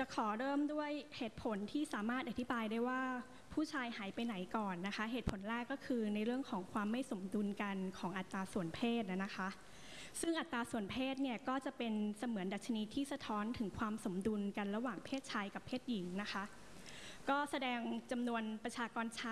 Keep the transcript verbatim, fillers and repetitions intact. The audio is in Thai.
ขอเริ่มด้วยเหตุผลที่สามารถอธิบายได้ว่าผู้ชายหายไปไหนก่อนนะคะเหตุผลแรกก็คือในเรื่องของความไม่สมดุลกันของอัตราส่วนเพศนะคะซึ่งอัตราส่วนเพศเนี่ยก็จะเป็นเสมือนดัชนีที่สะท้อนถึงความสมดุลกันระหว่างเพศชายกับเพศหญิงนะคะก็แสดงจำนวนประชากรช